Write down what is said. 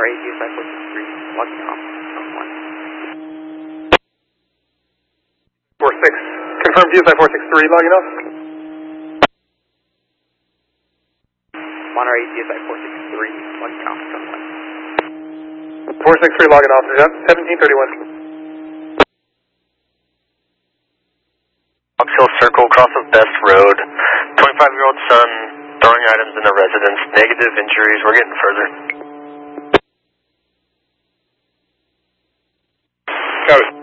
Monterey, DSI 463, logging off, zone 1. 46, confirm DSI 463, logging off. Monterey, DSI 463, logging off, zone 1. 463, logging off, 1731. Fox Hill Circle, cross of Best Road. 25-year-old son throwing items in a residence. Negative injuries. We're getting further. Copy.